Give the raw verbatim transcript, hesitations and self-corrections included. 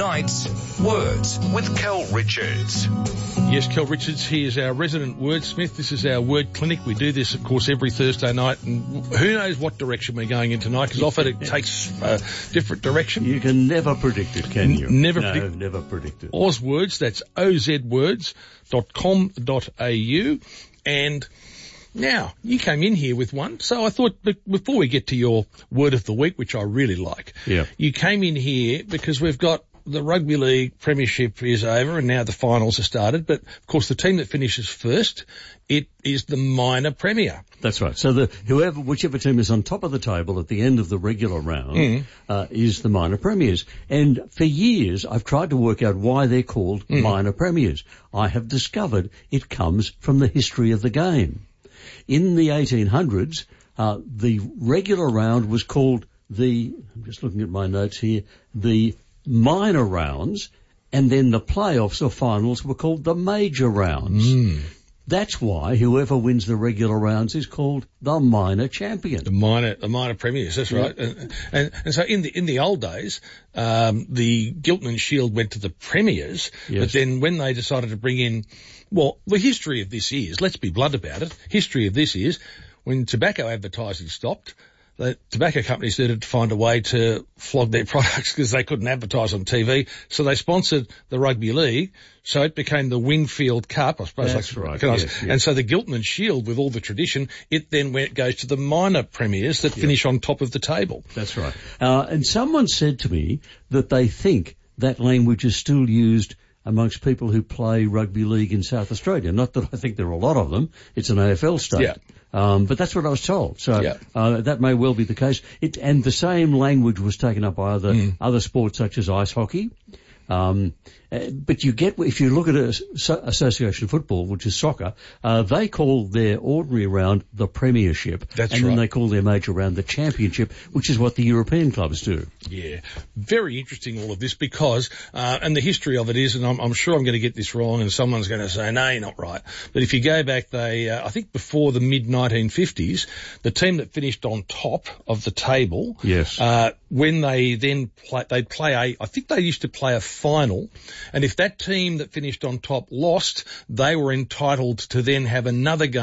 Tonight's Words with Kel Richards. Yes, Kel Richards, he is our resident wordsmith. This is our word clinic. We do this, of course, every Thursday night, and who knows what direction we're going in tonight, because often it takes a different direction. You can never predict it, can you? N- never no, predict. never predict it. Oz Words, that's o z words dot com dot a u. And now, you came in here with one, so I thought be- before we get to your word of the week, which I really like, yeah. you came in here because we've got the Rugby League Premiership is over and now the finals have started, but of course the team that finishes first, it is the minor premier. That's right. So the whoever, whichever team is on top of the table at the end of the regular round mm. uh, is the minor premiers. And for years I've tried to work out why they're called mm. minor premiers. I have discovered it comes from the history of the game. In the eighteen hundreds, uh, the regular round was called the, I'm just looking at my notes here, the minor rounds, and then the playoffs or finals were called the major rounds. Mm. That's why whoever wins the regular rounds is called the minor champion. The minor, the minor premiers, that's right. Yeah. And, and, and so in the, in the old days, um, the Giltinan and Shield went to the premiers, yes. but then when they decided to bring in, well, the history of this is, let's be blunt about it, history of this is, when tobacco advertising stopped, the tobacco companies needed to find a way to flog their products because they couldn't advertise on T V, so they sponsored the Rugby League, so it became the Winfield Cup, I suppose. That's like, right. Yes, yes. And so the Giltinan and Shield, with all the tradition, it then went, goes to the minor premiers that yep. finish on top of the table. That's right. Uh, and someone said to me that they think that language is still used amongst people who play rugby league in South Australia. Not that I think there are a lot of them. It's an A F L state. Yeah. Um, but that's what I was told. So, yeah. uh, that may well be the case. It, and the same language was taken up by other, mm. other sports such as ice hockey. Um, uh, but you get, if you look at a, so, association football, which is soccer, uh, they call their ordinary round the premiership. That's and right. then they call their major round the championship, which is what the European clubs do. Yeah. Very interesting, all of this, because, uh, and the history of it is, and I'm, I'm sure I'm going to get this wrong and someone's going to say, no, you're not right. But if you go back, they, uh, I think before the mid nineteen fifties, the team that finished on top of the table, yes. uh, when they then play, they'd play a, I think they used to play a final, and if that team that finished on top lost, they were entitled to then have another game